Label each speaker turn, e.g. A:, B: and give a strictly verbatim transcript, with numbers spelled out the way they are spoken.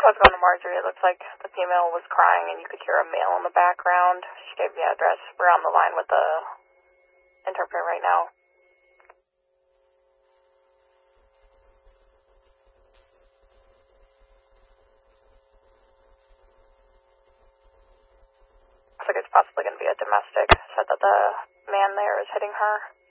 A: How's it going to Marjorie? It looks like the female was crying and you could hear a male in the background. She gave the address. We're on the line with the interpreter right now. Looks like it's possibly going to be a domestic. Said that the man there is hitting her.